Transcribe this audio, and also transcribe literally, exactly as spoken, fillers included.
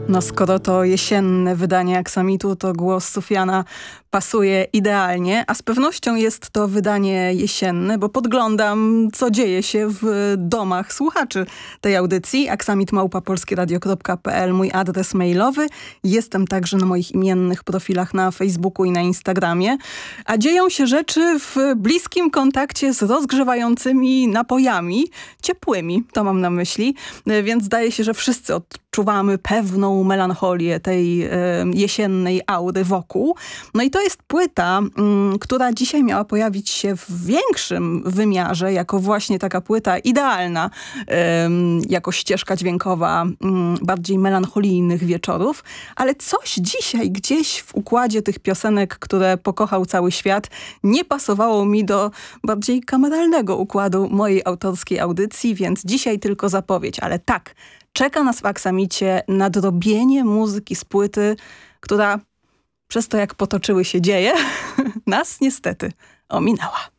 No skoro to jesienne wydanie Aksamitu, to głos Sufiana pasuje idealnie, a z pewnością jest to wydanie jesienne, bo podglądam, co dzieje się w domach słuchaczy tej audycji. aksamit małpa polskieradio kropka p l, mój adres mailowy. Jestem także na moich imiennych profilach na Facebooku i na Instagramie. A dzieją się rzeczy w bliskim kontakcie z rozgrzewającymi napojami, ciepłymi, to mam na myśli, więc zdaje się, że wszyscy odczuwamy pewną melancholię tej e, jesiennej aury wokół. No i to jest płyta, m, która dzisiaj miała pojawić się w większym wymiarze, jako właśnie taka płyta idealna, e, jako ścieżka dźwiękowa m, bardziej melancholijnych wieczorów, ale coś dzisiaj gdzieś w układzie tych piosenek, które pokochał cały świat, nie pasowało mi do bardziej kameralnego układu mojej autorskiej audycji, więc dzisiaj tylko zapowiedź, ale tak, czeka nas w Aksamicie nadrobienie muzyki z płyty, która przez to, jak potoczyły się dzieje, nas niestety ominęła.